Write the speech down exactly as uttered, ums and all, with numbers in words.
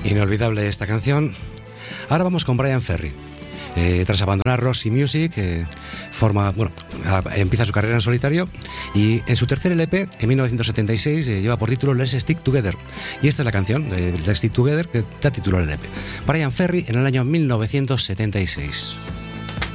Inolvidable esta canción. Ahora vamos con Bryan Ferry. Eh, tras abandonar Roxy Music, eh, forma, bueno, a, empieza su carrera en solitario y en su tercer L P, en mil novecientos setenta y seis, eh, lleva por título Let's Stick Together. Y esta es la canción, eh, Let's Stick Together, que da título al L P. Bryan Ferry en el año mil novecientos setenta y seis.